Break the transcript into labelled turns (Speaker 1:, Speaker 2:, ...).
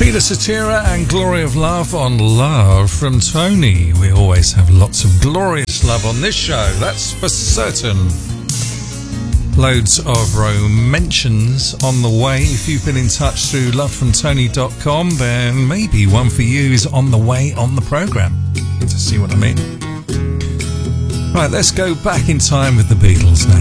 Speaker 1: Peter Cetera and Glory of Love on Love from Tony. We always have lots of glorious love on this show, that's for certain. Loads of mentions on the way. If you've been in touch through lovefromtony.com, then maybe one for you is on the way on the programme. To see what I mean? Right, let's go back in time with the Beatles now.